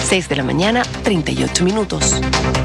6 de la mañana, 38 minutos.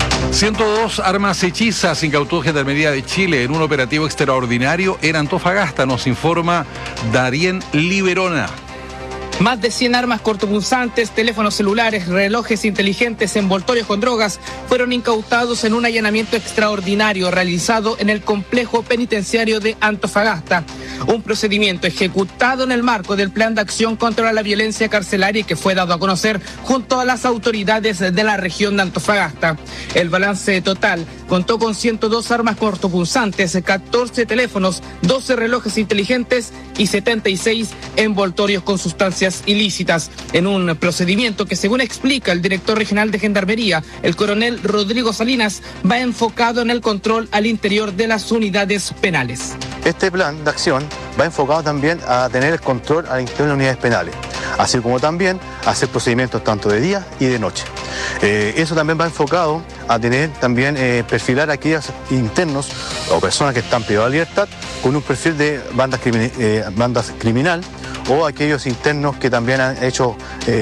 102 armas hechizas incautó Gendarmería de Chile en un operativo extraordinario en Antofagasta, nos informa Darien Liberona. Más de 100 armas cortopunzantes, teléfonos celulares, relojes inteligentes, envoltorios con drogas fueron incautados en un allanamiento extraordinario realizado en el complejo penitenciario de Antofagasta. Un procedimiento ejecutado en el marco del Plan de Acción contra la Violencia Carcelaria y que fue dado a conocer junto a las autoridades de la región de Antofagasta. El balance total contó con 102 armas cortopunzantes, 14 teléfonos, 12 relojes inteligentes y 76 envoltorios con sustancias ilícitas, en un procedimiento que, según explica el director regional de Gendarmería, el coronel Rodrigo Salinas, va enfocado en el control al interior de las unidades penales. Este plan de acción va enfocado también a tener el control al interior de las unidades penales, así como también a hacer procedimientos tanto de día y de noche. Eso también va enfocado a tener también perfilar a aquellos internos o personas que están privadas de libertad con un perfil de bandas criminal, o aquellos internos que también han hecho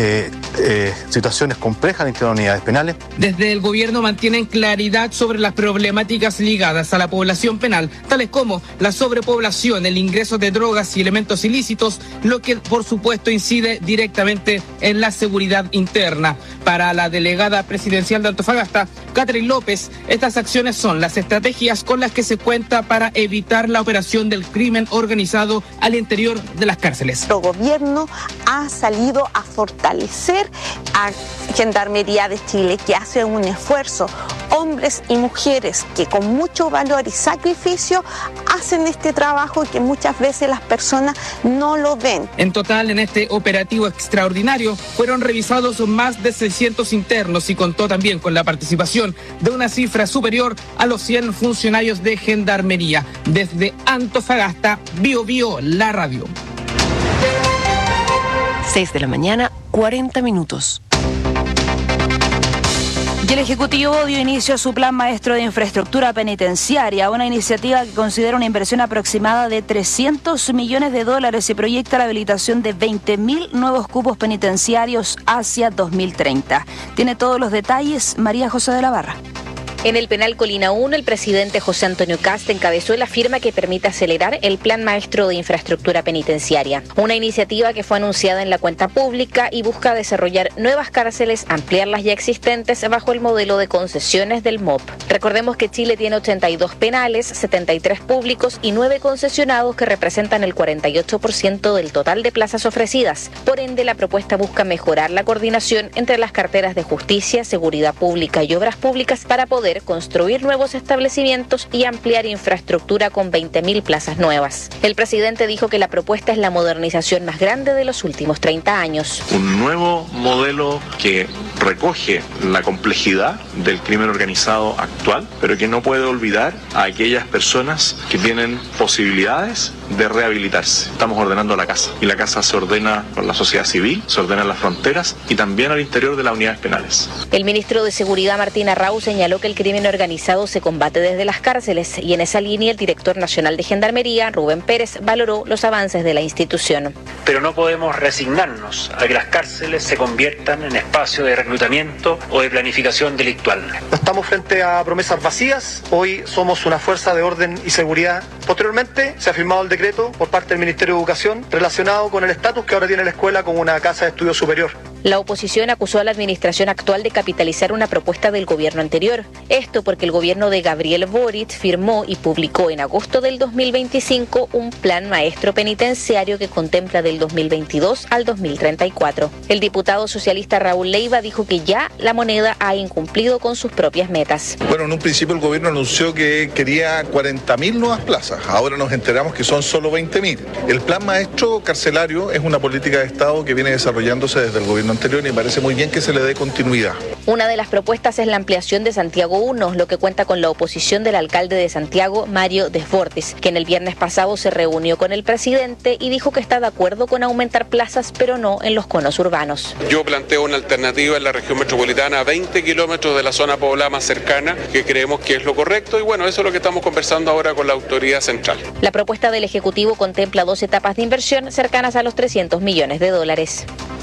situaciones complejas en las unidades penales. Desde el gobierno mantienen claridad sobre las problemáticas ligadas a la población penal, tales como la sobrepoblación, el ingreso de drogas y elementos ilícitos, lo que por supuesto incide directamente en la seguridad interna. Para la delegada presidencial de Antofagasta, Catherine López, estas acciones son las estrategias con las que se cuenta para evitar la operación del crimen organizado al interior de las cárceles. Nuestro gobierno ha salido a fortalecer a Gendarmería de Chile, que hace un esfuerzo, hombres y mujeres que con mucho valor y sacrificio hacen este trabajo y que muchas veces las personas no lo ven. En total, en este operativo extraordinario fueron revisados más de 600 internos y contó también con la participación de una cifra superior a los 100 funcionarios de Gendarmería. Desde Antofagasta, Bio Bio, la radio. 6 de la mañana, 40 minutos. Y el Ejecutivo dio inicio a su Plan Maestro de Infraestructura Penitenciaria, una iniciativa que considera una inversión aproximada de $300 millones y proyecta la habilitación de 20.000 nuevos cupos penitenciarios hacia 2030. Tiene todos los detalles María José de la Barra. En el penal Colina 1, el presidente José Antonio Kast encabezó la firma que permite acelerar el Plan Maestro de Infraestructura Penitenciaria, una iniciativa que fue anunciada en la cuenta pública y busca desarrollar nuevas cárceles, ampliar las ya existentes bajo el modelo de concesiones del MOP. Recordemos que Chile tiene 82 penales, 73 públicos y 9 concesionados que representan el 48% del total de plazas ofrecidas. Por ende, la propuesta busca mejorar la coordinación entre las carteras de Justicia, Seguridad Pública y Obras Públicas para poder construir nuevos establecimientos y ampliar infraestructura con 20.000 plazas nuevas. El presidente dijo que la propuesta es la modernización más grande de los últimos 30 años. Un nuevo modelo que recoge la complejidad del crimen organizado actual, pero que no puede olvidar a aquellas personas que tienen posibilidades de rehabilitarse. Estamos ordenando la casa y la casa se ordena con la sociedad civil, se ordenan las fronteras y también al interior de las unidades penales. El ministro de Seguridad Martín Arrau señaló que el crimen organizado se combate desde las cárceles y en esa línea el director nacional de Gendarmería, Rubén Pérez, valoró los avances de la institución. Pero no podemos resignarnos a que las cárceles se conviertan en espacio de reclutamiento o de planificación delictual. No estamos frente a promesas vacías, hoy somos una fuerza de orden y seguridad. Posteriormente se ha firmado el decreto por parte del Ministerio de Educación relacionado con el estatus que ahora tiene la escuela como una casa de estudio superior. La oposición acusó a la administración actual de capitalizar una propuesta del gobierno anterior. Esto porque el gobierno de Gabriel Boric firmó y publicó en agosto del 2025 un plan maestro penitenciario que contempla del 2022 al 2034. El diputado socialista Raúl Leiva dijo que ya la moneda ha incumplido con sus propias metas. Bueno, en un principio el gobierno anunció que quería 40.000 nuevas plazas. Ahora nos enteramos que son solo 20.000. El plan maestro carcelario es una política de Estado que viene desarrollándose desde el gobierno anterior y me parece muy bien que se le dé continuidad. Una de las propuestas es la ampliación de Santiago 1, lo que cuenta con la oposición del alcalde de Santiago, Mario Desbordes, quien el viernes pasado se reunió con el presidente y dijo que está de acuerdo con aumentar plazas, pero no en los conos urbanos. Yo planteo una alternativa en la región metropolitana a 20 kilómetros de la zona poblada más cercana, que creemos que es lo correcto y bueno, eso es lo que estamos conversando ahora con la autoridad central. La propuesta del Ejecutivo contempla 2 etapas de inversión cercanas a los $300 millones.